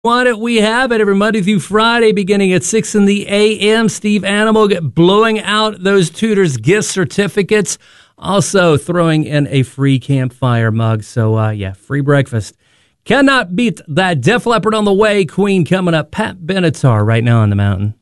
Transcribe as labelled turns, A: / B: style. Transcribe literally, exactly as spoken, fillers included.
A: Want it? We have it every Monday through Friday, beginning at six in the a m. Steve Animal get blowing out those Tudor's gift certificates, also throwing in a free campfire mug. So, uh, yeah, free breakfast. Cannot beat that. Def Leppard on the way. Queen coming up. Pat Benatar right now on the mountain.